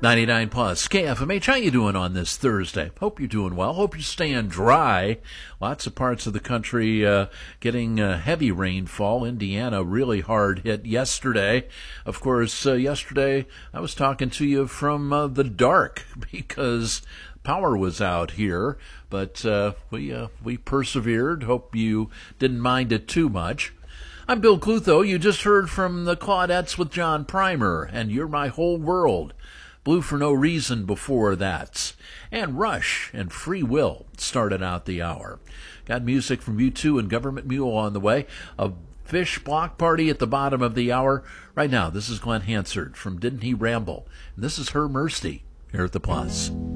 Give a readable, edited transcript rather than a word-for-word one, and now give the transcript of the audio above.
99 plus KFMH. How you doing on this Thursday? Hope you're doing well. Hope you're staying dry. Lots of parts of the country getting heavy rainfall. Indiana really hard hit yesterday. Of course, yesterday I was talking to you from the dark because power was out here, but we persevered. Hope you didn't mind it too much. I'm Bill Clutho. You just heard from the Claudettes with John Primer and You're My Whole World. Blue for No Reason before that. And Rush and Free Will started out the hour. Got music from U2 and Government Mule on the way. A Fish block party at the bottom of the hour. Right now, this is Glenn Hansard from Didn't He Ramble? And this is Her Mercy here at the Plus.